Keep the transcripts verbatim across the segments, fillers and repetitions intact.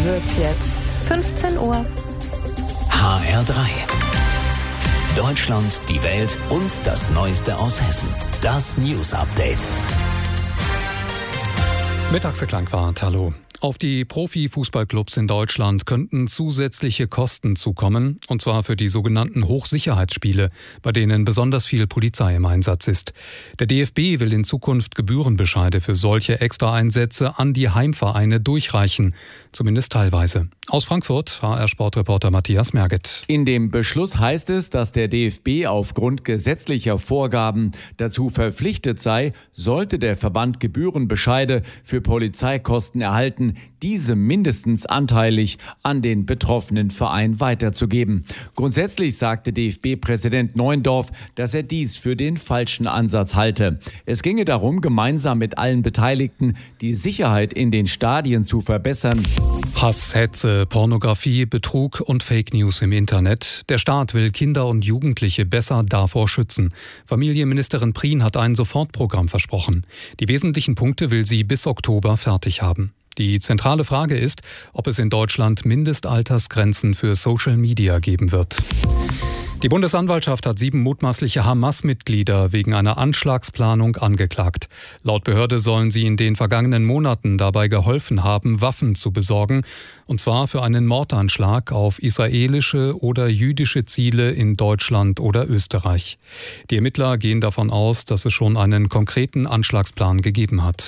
wird's jetzt fünfzehn Uhr. H R drei. Deutschland, die Welt und das Neueste aus Hessen. Das News Update. Mit Axel Klangwart, hallo. Auf die Profifußballclubs in Deutschland könnten zusätzliche Kosten zukommen, und zwar für die sogenannten Hochsicherheitsspiele, bei denen besonders viel Polizei im Einsatz ist. Der D F B will in Zukunft Gebührenbescheide für solche Extraeinsätze an die Heimvereine durchreichen, zumindest teilweise. Aus Frankfurt, H R-Sportreporter Matthias Merget. In dem Beschluss heißt es, dass der D F B aufgrund gesetzlicher Vorgaben dazu verpflichtet sei, sollte der Verband Gebührenbescheide für Polizeikosten erhalten, diese mindestens anteilig an den betroffenen Verein weiterzugeben. Grundsätzlich sagte D F B-Präsident Neuendorf, dass er dies für den falschen Ansatz halte. Es ginge darum, gemeinsam mit allen Beteiligten die Sicherheit in den Stadien zu verbessern. Hass, Hetze, Pornografie, Betrug und Fake News im Internet. Der Staat will Kinder und Jugendliche besser davor schützen. Familienministerin Prien hat ein Sofortprogramm versprochen. Die wesentlichen Punkte will sie bis Oktober fertig haben. Die zentrale Frage ist, ob es in Deutschland Mindestaltersgrenzen für Social Media geben wird. Die Bundesanwaltschaft hat sieben mutmaßliche Hamas-Mitglieder wegen einer Anschlagsplanung angeklagt. Laut Behörde sollen sie in den vergangenen Monaten dabei geholfen haben, Waffen zu besorgen, und zwar für einen Mordanschlag auf israelische oder jüdische Ziele in Deutschland oder Österreich. Die Ermittler gehen davon aus, dass es schon einen konkreten Anschlagsplan gegeben hat.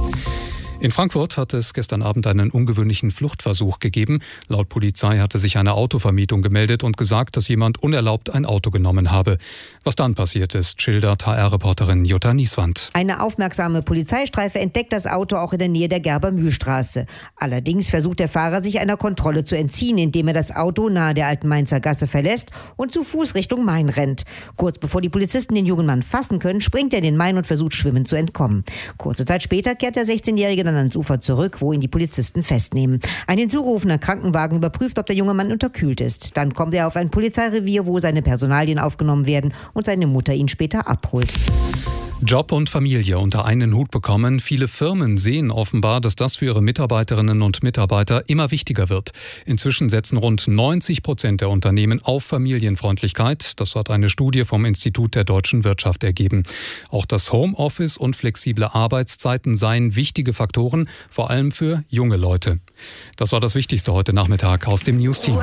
In Frankfurt hat es gestern Abend einen ungewöhnlichen Fluchtversuch gegeben. Laut Polizei hatte sich eine Autovermietung gemeldet und gesagt, dass jemand unerlaubt ein Auto genommen habe. Was dann passiert ist, schildert H R-Reporterin Jutta Nieswand. Eine aufmerksame Polizeistreife entdeckt das Auto auch in der Nähe der Gerber-Mühl-Straße. Allerdings versucht der Fahrer, sich einer Kontrolle zu entziehen, indem er das Auto nahe der Alten Mainzer Gasse verlässt und zu Fuß Richtung Main rennt. Kurz bevor die Polizisten den jungen Mann fassen können, springt er in den Main und versucht schwimmend zu entkommen. Kurze Zeit später kehrt der sechzehnjährige dann ans Ufer zurück, wo ihn die Polizisten festnehmen. Ein hinzugerufener Krankenwagen überprüft, ob der junge Mann unterkühlt ist. Dann kommt er auf ein Polizeirevier, wo seine Personalien aufgenommen werden und seine Mutter ihn später abholt. Job und Familie unter einen Hut bekommen. Viele Firmen sehen offenbar, dass das für ihre Mitarbeiterinnen und Mitarbeiter immer wichtiger wird. Inzwischen setzen rund neunzig Prozent der Unternehmen auf Familienfreundlichkeit. Das hat eine Studie vom Institut der deutschen Wirtschaft ergeben. Auch das Homeoffice und flexible Arbeitszeiten seien wichtige Faktoren, vor allem für junge Leute. Das war das Wichtigste heute Nachmittag aus dem News-Team.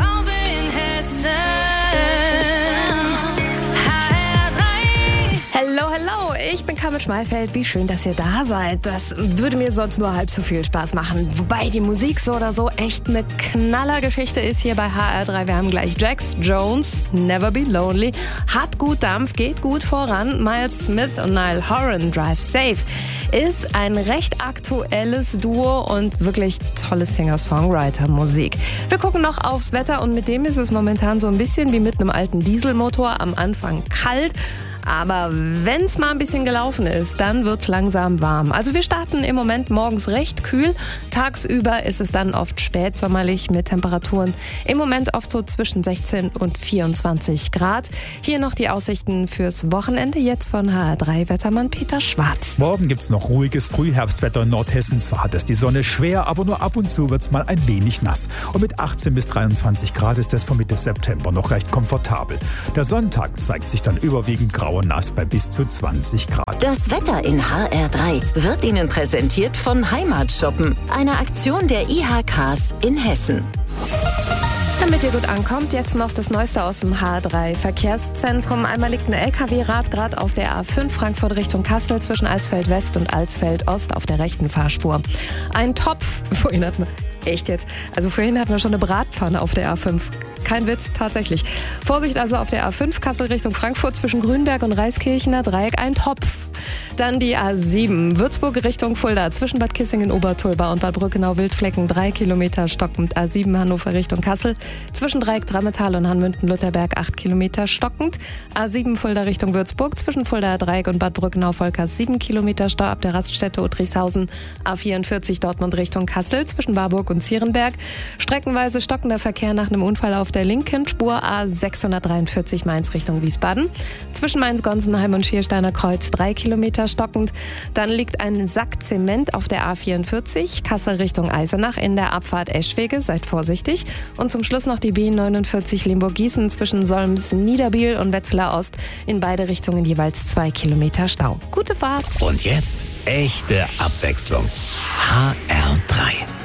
Hallo, hallo, ich bin Carmen Schmalfeld. Wie schön, dass ihr da seid. Das würde mir sonst nur halb so viel Spaß machen. Wobei die Musik so oder so echt eine Knallergeschichte ist hier bei H R drei. Wir haben gleich Jax Jones, Never Be Lonely, hat gut Dampf, geht gut voran. Miles Smith und Niall Horan, Drive Safe, ist ein recht aktuelles Duo und wirklich tolle Singer-Songwriter-Musik. Wir gucken noch aufs Wetter und mit dem ist es momentan so ein bisschen wie mit einem alten Dieselmotor. Am Anfang kalt. Aber wenn es mal ein bisschen gelaufen ist, dann wird es langsam warm. Also wir starten im Moment morgens recht kühl. Tagsüber ist es dann oft spätsommerlich mit Temperaturen im Moment oft so zwischen sechzehn und vierundzwanzig Grad. Hier noch die Aussichten fürs Wochenende, jetzt von H R drei Wettermann Peter Schwarz. Morgen gibt es noch ruhiges Frühherbstwetter in Nordhessen. Zwar hat es die Sonne schwer, aber nur ab und zu wird es mal ein wenig nass. Und mit achtzehn bis dreiundzwanzig Grad ist es von Mitte September noch recht komfortabel. Der Sonntag zeigt sich dann überwiegend grau und nass bei bis zu zwanzig Grad. Das Wetter in H R drei wird Ihnen präsentiert von Heimatshoppen, einer Aktion der I H Ks in Hessen. Damit ihr gut ankommt, jetzt noch das Neueste aus dem H R drei Verkehrszentrum. Einmal liegt ein L K W-Rad gerade auf der A fünf Frankfurt Richtung Kassel zwischen Alsfeld West und Alsfeld Ost auf der rechten Fahrspur. Ein Topf, vorhin hatten wir, echt jetzt, also vorhin hatten wir schon eine Bratpfanne auf der A fünf. Kein Witz, tatsächlich. Vorsicht also auf der A fünf, Kassel Richtung Frankfurt zwischen Grünberg und Reiskirchener Dreieck, ein Topf. Dann die A sieben, Würzburg Richtung Fulda zwischen Bad Kissingen, Obertulba und Bad Brückenau-Wildflecken, drei Kilometer stockend. A sieben, Hannover Richtung Kassel zwischen Dreieck Drammetal und Hanmünden-Lutherberg, acht Kilometer stockend. A sieben, Fulda Richtung Würzburg zwischen Fulda Dreieck und Bad Brückenau-Volkers, sieben Kilometer Stau ab der Raststätte Uttrichshausen. A vierundvierzig, Dortmund Richtung Kassel zwischen Warburg und Zierenberg. Streckenweise stockender Verkehr nach einem Unfall auf der linken Spur. A sechshundertdreiundvierzig, Mainz Richtung Wiesbaden. Zwischen Mainz-Gonsenheim und Schiersteiner Kreuz, drei Kilometer Kilometer stockend. Dann liegt ein Sack Zement auf der A vierundvierzig, Kassel Richtung Eisenach in der Abfahrt Eschwege, seid vorsichtig. Und zum Schluss noch die B neunundvierzig Limburg-Gießen zwischen Solms-Niederbiel und Wetzlar Ost. In beide Richtungen jeweils zwei Kilometer Stau. Gute Fahrt! Und jetzt echte Abwechslung. H R drei.